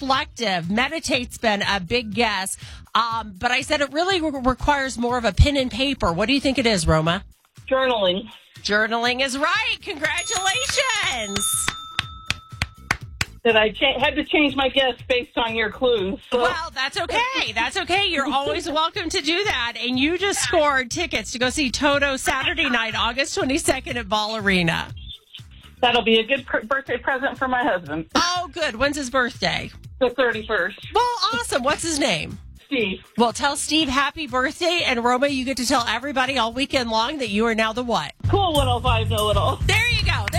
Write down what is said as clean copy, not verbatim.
reflective. Meditate's been a big guess. But I said it really requires more of a pen and paper. What do you think it is, Roma? Journaling. Journaling is right. Congratulations. That I had to change my guess based on your clues. So. Well, that's okay. That's okay. You're always welcome to do that. And you just scored tickets to go see Toto Saturday night, August 22nd at Ball Arena. That'll be a good birthday present for my husband. Oh, good. When's his birthday? The 31st. Well, awesome. What's his name? Steve. Well, tell Steve happy birthday. And Roma, you get to tell everybody all weekend long that you are now the what? Cool 105 know-it-all. There you go.